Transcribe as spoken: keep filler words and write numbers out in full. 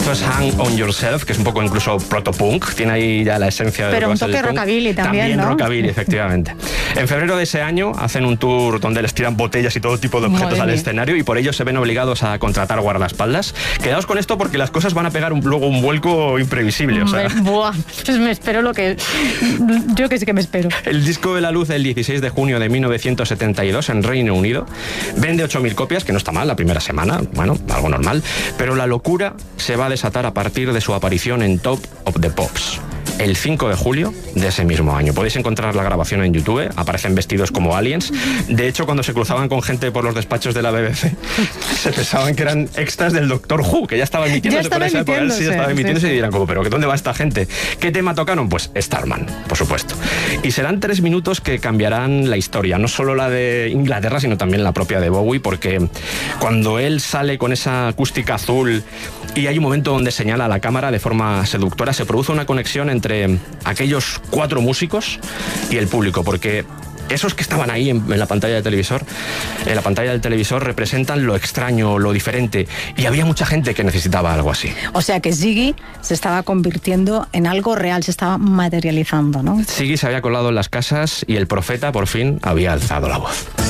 Esto es Hang On Yourself, que es un poco incluso protopunk, tiene ahí ya la esencia de... Pero un toque rockabilly también, También ¿no? rockabilly, efectivamente. En febrero de ese año hacen un tour donde les tiran botellas y todo tipo de objetos Madre al mía. escenario y por ello se ven obligados a contratar guardaespaldas. Quedaos con esto porque las cosas van a pegar un, luego un vuelco imprevisible. O sea. Me, buah, pues me espero lo que... Yo que sí que me espero. El disco ve la luz el dieciséis de junio de mil novecientos setenta y dos en Reino Unido. Vende ocho mil copias, que no está mal la primera semana, bueno, algo normal. Pero la locura se va a desatar a partir de su aparición en Top of the Pops. El cinco de julio de ese mismo año. Podéis encontrar la grabación en YouTube, aparecen vestidos como aliens. De hecho, cuando se cruzaban con gente por los despachos de la B B C, se pensaban que eran extras del Doctor Who, que ya estaba emitiéndose. Ya estaba por esa época. emitiéndose, Sí, ya estaba emitiéndose sí, sí. Y dirán como, ¿pero dónde va esta gente? ¿Qué tema tocaron? Pues Starman, por supuesto. Y serán tres minutos que cambiarán la historia, no solo la de Inglaterra, sino también la propia de Bowie, porque cuando él sale con esa acústica azul y hay un momento donde señala a la cámara de forma seductora, se produce una conexión entre aquellos cuatro músicos y el público, porque esos que estaban ahí en, en la pantalla de televisor, en la pantalla del televisor representan lo extraño, lo diferente, y había mucha gente que necesitaba algo así. O sea que Ziggy se estaba convirtiendo en algo real, se estaba materializando, ¿no? Ziggy se había colado en las casas y el profeta por fin había alzado la voz.